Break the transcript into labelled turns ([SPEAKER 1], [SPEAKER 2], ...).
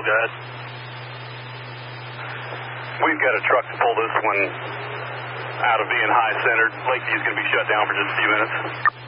[SPEAKER 1] go ahead. We've got a truck to pull this one out of being high-centered. Lakeview's going to be shut down for just a few minutes.